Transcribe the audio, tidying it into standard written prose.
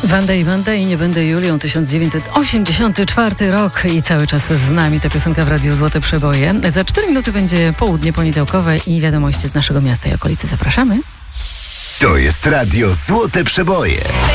Wanda i nie będę Julią, 1984 rok i cały czas z nami ta piosenka w Radiu Złote Przeboje. Za 4 minuty będzie południe poniedziałkowe i wiadomości z naszego miasta i okolicy. Zapraszamy. To jest Radio Złote Przeboje.